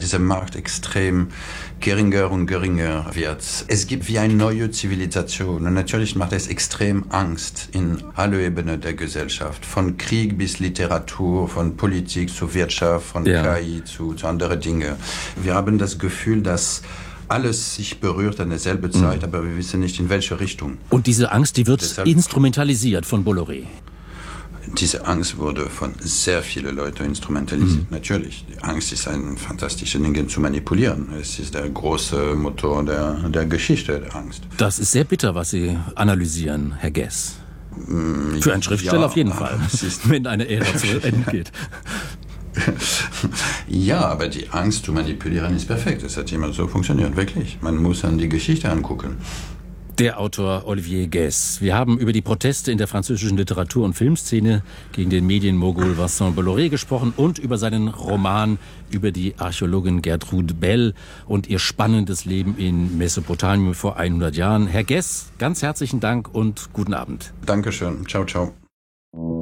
dieser Markt extrem geringer und geringer wird. Es gibt wie eine neue Zivilisation und natürlich macht es extrem Angst in alle Ebenen der Gesellschaft. Von Krieg bis Literatur, von Politik zu Wirtschaft, von KI zu anderen Dingen. Wir haben das Gefühl, dass alles sich berührt an derselben Zeit, aber wir wissen nicht in welche Richtung. Und diese Angst, die wird instrumentalisiert von Bolloré. Diese Angst wurde von sehr vielen Leuten instrumentalisiert. Natürlich, die Angst ist ein fantastisches Ding zu manipulieren. Es ist der große Motor der Geschichte, der Angst. Das ist sehr bitter, was Sie analysieren, Herr Guess. Für einen Schriftsteller auf jeden Fall, wenn eine Ära zu Ende geht. Ja, aber die Angst zu manipulieren ist perfekt. Es hat immer so funktioniert, wirklich. Man muss an die Geschichte angucken. Der Autor Olivier Guess. Wir haben über die Proteste in der französischen Literatur- und Filmszene gegen den Medienmogul Vincent Bolloré gesprochen und über seinen Roman über die Archäologin Gertrude Bell und ihr spannendes Leben in Mesopotamien vor 100 Jahren. Herr Guess, ganz herzlichen Dank und guten Abend. Dankeschön. Ciao, ciao.